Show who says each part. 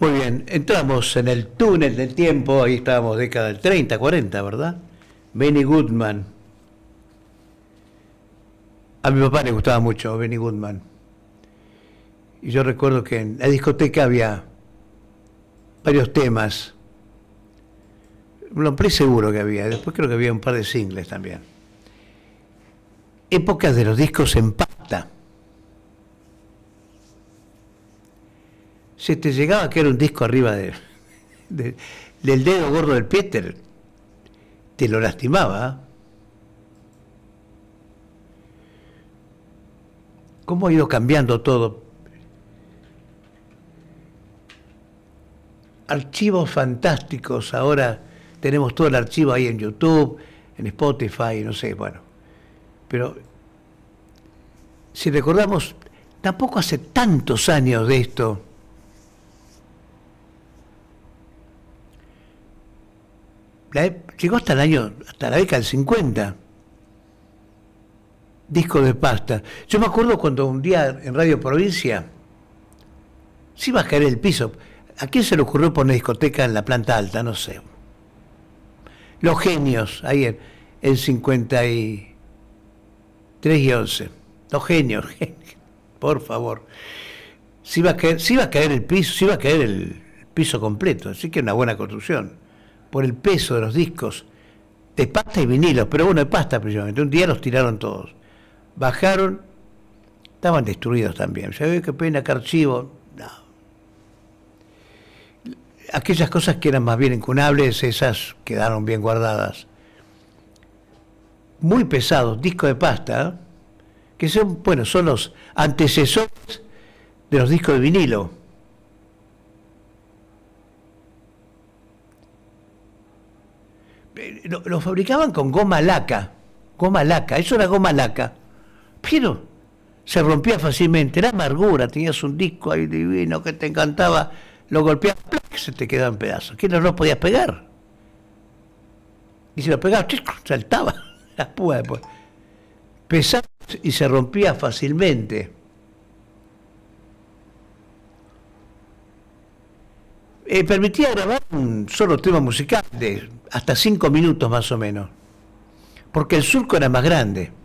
Speaker 1: Muy bien, entramos en el túnel del tiempo, ahí estábamos década del 30, 40, ¿verdad? Benny Goodman. A mi papá le gustaba mucho Benny Goodman. Y yo recuerdo que en la discoteca había varios temas. Lo amplé seguro que había, después creo que había un par de singles también. Épocas de los discos en pasta. Si te llegaba que era un disco arriba del dedo gordo del pie, te lo lastimaba. ¿Cómo ha ido cambiando todo? Archivos fantásticos, ahora tenemos todo el archivo ahí en YouTube, en Spotify, no sé, bueno. Pero si recordamos, tampoco hace tantos años de esto. Llegó hasta hasta la década del 50. Disco de pasta. Yo me acuerdo cuando un día en Radio Provincia se iba a caer el piso. ¿A quién se le ocurrió poner discoteca en la planta alta? No sé. Los Genios, ahí en 53 y 11. Los genios, por favor. Se iba a caer el piso, se iba a caer el piso completo. Así que una buena construcción. Por el peso de los discos, de pasta y vinilos, pero bueno, de pasta principalmente. Un día los tiraron todos. Bajaron, estaban destruidos también. ¿Sabés qué pena, qué archivo? No. Aquellas cosas que eran más bien incunables, esas quedaron bien guardadas. Muy pesados, discos de pasta, ¿eh? Que son, bueno, son los antecesores de los discos de vinilo. Lo fabricaban con goma laca, eso era goma laca, pero se rompía fácilmente, era amargura, tenías un disco ahí divino que te encantaba, lo golpeabas, ¡plac!, se te quedaba en pedazos, que no lo podías pegar, y si lo pegabas, saltaba las púas después, pesaba y se rompía fácilmente. Permitía grabar un solo tema musical de hasta 5 minutos más o menos, porque el surco era más grande.